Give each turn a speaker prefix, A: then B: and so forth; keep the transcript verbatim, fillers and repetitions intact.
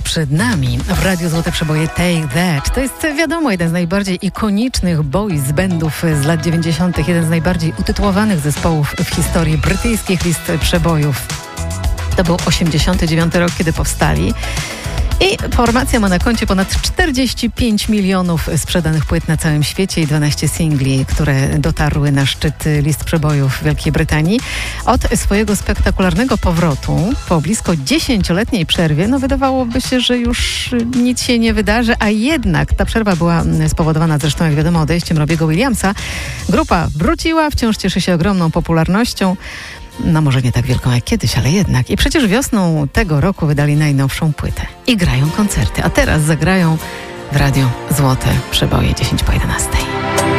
A: przed nami. W Radiu Złote Przeboje Take That. To jest, wiadomo, jeden z najbardziej ikonicznych boys bandów z lat dziewięćdziesiątych. Jeden z najbardziej utytułowanych zespołów w historii brytyjskich list przebojów. To był osiemdziesiąty dziewiąty rok, kiedy powstali. I formacja ma na koncie ponad czterdzieści pięć milionów sprzedanych płyt na całym świecie i dwanaście singli, które dotarły na szczyt list przebojów w Wielkiej Brytanii. Od swojego spektakularnego powrotu po blisko dziesięcioletniej przerwie, no wydawałoby się, że już nic się nie wydarzy, a jednak ta przerwa była spowodowana zresztą, jak wiadomo, odejściem Robbie'ego Williamsa. Grupa wróciła, wciąż cieszy się ogromną popularnością. No może nie tak wielką jak kiedyś, ale jednak. I przecież wiosną tego roku wydali najnowszą płytę. I grają koncerty. A teraz zagrają w Radiu Złote Przeboje dziesięć po jedenastej.